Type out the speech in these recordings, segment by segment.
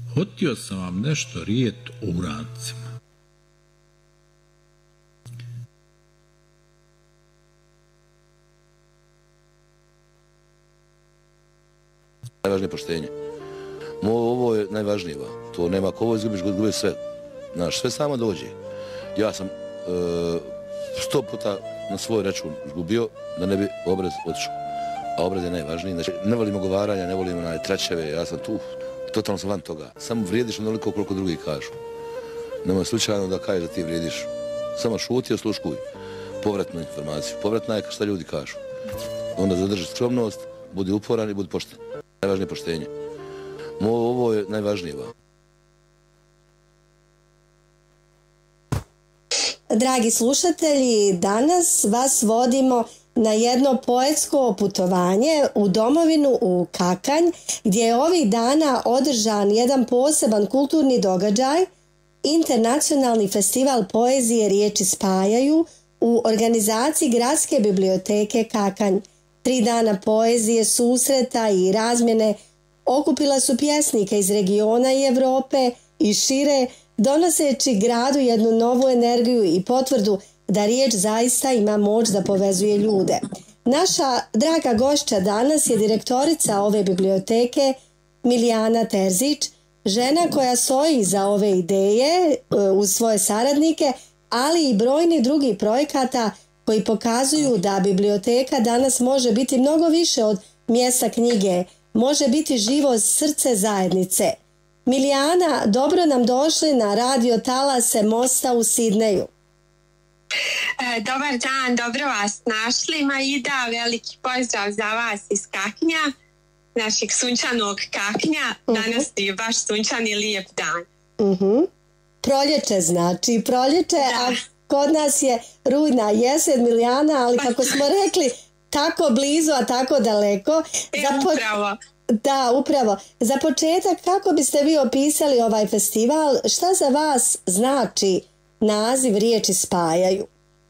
Hotio sam vam nešto rijet o urancima. Najvažnije poštenje. Ovo je najvažnije. To nema, ako ovo izgubiš, gubiš sve. Znaš, sve samo dođe. Ja sam 100 puta na svoj račun izgubio da ne bi obraz otišao. A obraz je najvažniji. Znači, ne volim ogovaranja, ne volim tračeve, ja sam tu, totalno sam van toga. Samo vrijediš onoliko koliko drugi kažu. Nemoj slučajno da kažeš da ti vrijediš. Samo šuti i osluškuj povratnu informaciju. Povratna je šta ljudi kažu. Onda zadrži skromnost, budi uporan i budi pošten. Najvažnije poštenje. Ovo je najvažnije. Dragi slušatelji, danas vas vodimo na jedno poetsko putovanje u domovinu u Kakanj, gdje je ovih dana održan jedan poseban kulturni događaj, Internacionalni festival poezije Riječi spajaju u organizaciji Gradske biblioteke Kakanj. 3 dana poezije, susreta i razmjene okupila su pjesnike iz regiona i Europe i šire, donoseći gradu jednu novu energiju i potvrdu da riječ zaista ima moć da povezuje ljude. Naša draga gošća danas je direktorica ove biblioteke Milijana Terzić, žena koja stoji iza ove ideje uz svoje saradnike, ali i brojni drugi projekata koji pokazuju da biblioteka danas može biti mnogo više od mjesta knjige, može biti živo srce zajednice. Milijana, dobro nam došli na radio talase Mosta u Sidneju. Dobar dan, dobro vas našli. Maida, veliki pozdrav za vas iz Kaknja, našeg sunčanog Kaknja. Danas je baš sunčan i lijep dan. Proljeće znači, proljeće, a kod nas je rujna jesen, Milijana, ali kako smo rekli, tako blizu, a tako daleko. Upravo. Da, upravo. Za početak, kako biste vi opisali ovaj festival? Šta za vas znači naziv Riječi spajaju?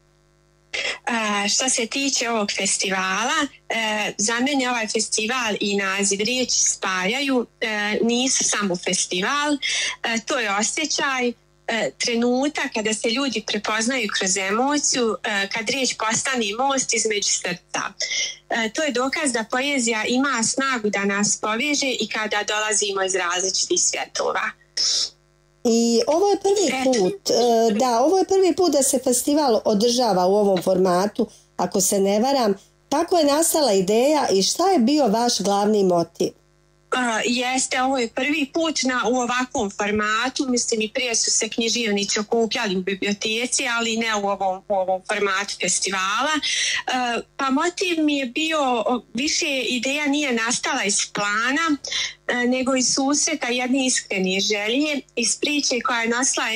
Što se tiče ovog festivala, za mene ovaj festival i naziv Riječi spajaju nisu samo festival, to je osjećaj, trenutak kada se ljudi prepoznaju kroz emociju, kad riječ postane most između srca. To je dokaz da poezija ima snagu da nas poveže i kada dolazimo iz različitih svjetova. I ovo je prvi put, ovo je prvi put da se festival održava u ovom formatu, ako se ne varam. Kako je nastala ideja i šta je bio vaš glavni motiv? Jeste, ovo je prvi put u ovakvom formatu, mislim i prije su se književnici okupljali u biblioteci, ali ne u ovom formatu festivala. Pa motiv mi je bio, više ideja nije nastala iz plana, nego iz susreta jedne iskrene želje, iz priče koja je nosila